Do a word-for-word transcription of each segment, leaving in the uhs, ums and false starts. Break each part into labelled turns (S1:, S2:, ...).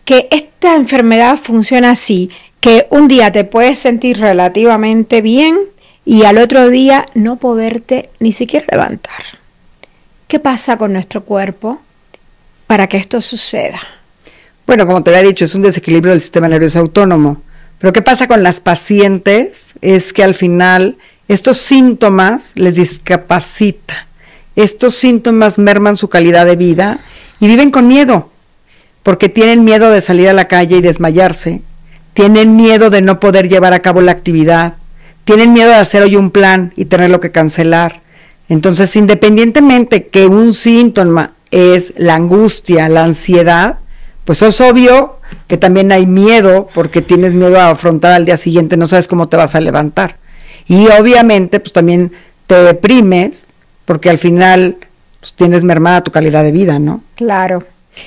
S1: que esta enfermedad funciona así, que un día te puedes sentir relativamente bien y al otro día no poderte ni siquiera levantar. ¿Qué pasa con nuestro cuerpo para que esto suceda?
S2: Bueno, como te había dicho, es un desequilibrio del sistema nervioso autónomo. Pero ¿qué pasa con las pacientes? Es que al final estos síntomas les discapacita. Estos síntomas merman su calidad de vida y viven con miedo, porque tienen miedo de salir a la calle y desmayarse, tienen miedo de no poder llevar a cabo la actividad, tienen miedo de hacer hoy un plan y tenerlo que cancelar. Entonces, independientemente que un síntoma es la angustia, la ansiedad, pues es obvio que también hay miedo, porque tienes miedo a afrontar al día siguiente, no sabes cómo te vas a levantar. Y obviamente, pues también te deprimes, porque al final pues, tienes mermada tu calidad de vida, ¿no?
S1: Claro.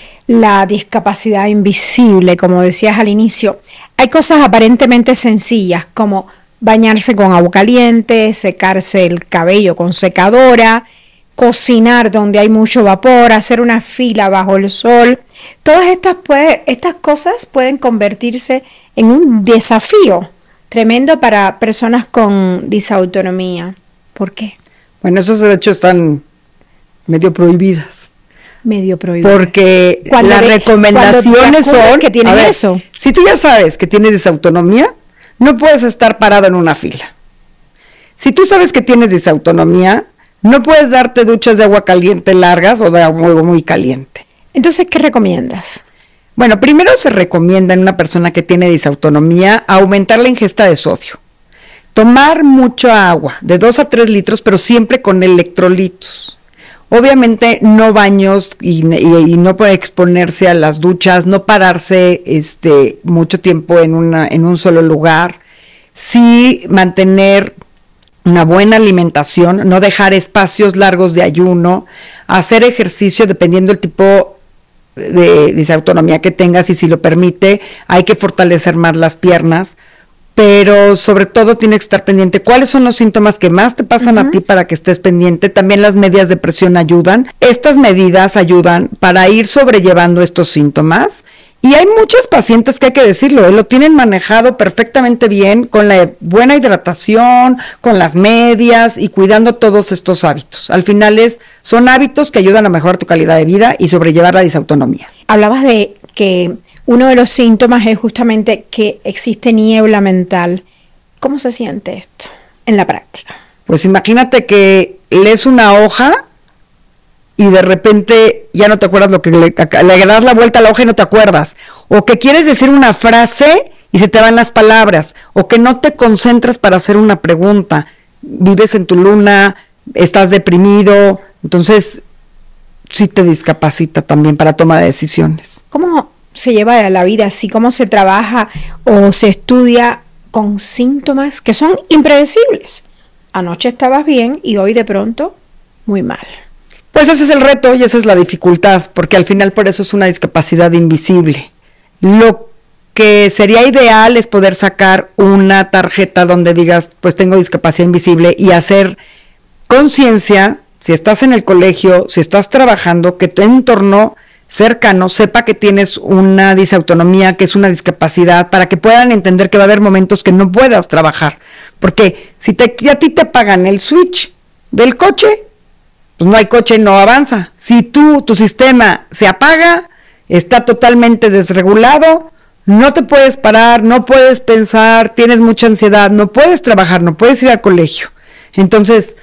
S1: La discapacidad invisible, como decías al inicio. Hay cosas aparentemente sencillas, como bañarse con agua caliente, secarse el cabello con secadora, cocinar donde hay mucho vapor, hacer una fila bajo el sol. Todas estas, puede, estas cosas pueden convertirse en un desafío tremendo para personas con disautonomía. ¿Por qué?
S2: Bueno, esas de hecho están medio prohibidas.
S1: Medio prohibidas.
S2: Porque
S1: cuando
S2: las
S1: de,
S2: recomendaciones son
S1: que tienen
S2: ver,
S1: eso.
S2: Si tú ya sabes que tienes disautonomía, no puedes estar parado en una fila. Si tú sabes que tienes disautonomía, no puedes darte duchas de agua caliente largas o de agua muy caliente.
S1: Entonces, ¿qué recomiendas?
S2: Bueno, primero se recomienda en una persona que tiene disautonomía aumentar la ingesta de sodio. Tomar mucha agua, de dos a tres litros, pero siempre con electrolitos. Obviamente no baños y, y, y no puede exponerse a las duchas, no pararse este, mucho tiempo en, una, en un solo lugar. Sí mantener una buena alimentación, no dejar espacios largos de ayuno, hacer ejercicio dependiendo del tipo de disautonomía que tengas y si lo permite, hay que fortalecer más las piernas. Pero sobre todo tiene que estar pendiente cuáles son los síntomas que más te pasan uh-huh. a ti para que estés pendiente. También las medidas de presión ayudan. Estas medidas ayudan para ir sobrellevando estos síntomas. Y hay muchos pacientes que hay que decirlo, ¿eh? Lo tienen manejado perfectamente bien con la buena hidratación, con las medias y cuidando todos estos hábitos. Al final es, son hábitos que ayudan a mejorar tu calidad de vida y sobrellevar la disautonomía.
S1: Hablabas de que uno de los síntomas es justamente que existe niebla mental. ¿Cómo se siente esto en la práctica?
S2: Pues imagínate que lees una hoja y de repente ya no te acuerdas lo que le, le das la vuelta a la hoja y no te acuerdas. O que quieres decir una frase y se te van las palabras. O que no te concentras para hacer una pregunta. Vives en tu luna, estás deprimido. Entonces, sí te discapacita también para toma de decisiones.
S1: ¿Cómo se lleva la vida así? ¿Cómo se trabaja o se estudia con síntomas que son impredecibles? Anoche estabas bien y hoy de pronto muy mal.
S2: Pues ese es el reto y esa es la dificultad, porque al final por eso es una discapacidad invisible. Lo que sería ideal es poder sacar una tarjeta donde digas, pues tengo discapacidad invisible, y hacer conciencia, si estás en el colegio, si estás trabajando, que tu entorno cercano sepa que tienes una disautonomía, que es una discapacidad, para que puedan entender que va a haber momentos que no puedas trabajar. Porque si te, a ti te apagan el switch del coche, pues no hay coche, no avanza. Si tú, tu sistema se apaga, está totalmente desregulado, no te puedes parar, no puedes pensar, tienes mucha ansiedad, no puedes trabajar, no puedes ir al colegio. Entonces,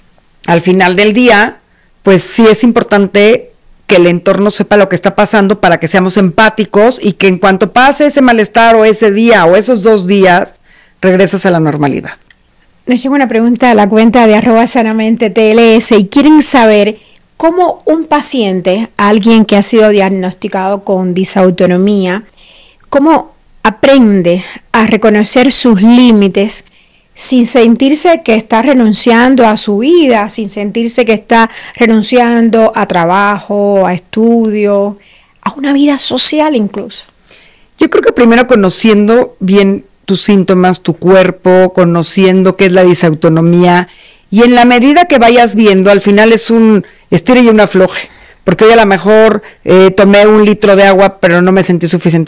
S2: al final del día, pues sí es importante que el entorno sepa lo que está pasando para que seamos empáticos y que en cuanto pase ese malestar o ese día o esos dos días, regresas a la normalidad.
S1: Nos llega una pregunta a la cuenta de arroba sanamente T L S y quieren saber cómo un paciente, alguien que ha sido diagnosticado con disautonomía, cómo aprende a reconocer sus límites sin sentirse que está renunciando a su vida, sin sentirse que está renunciando a trabajo, a estudio, a una vida social incluso.
S2: Yo creo que primero conociendo bien tus síntomas, tu cuerpo, conociendo qué es la disautonomía, y en la medida que vayas viendo, al final es un estire y un afloje, porque hoy a lo mejor eh, tomé un litro de agua, pero no me sentí suficiente